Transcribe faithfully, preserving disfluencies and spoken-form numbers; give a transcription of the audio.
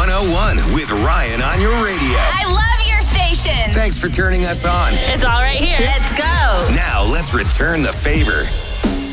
one oh one with Ryan on your radio. I love your station. Thanks for turning us on. It's all right here. Let's go. Now let's return the favor.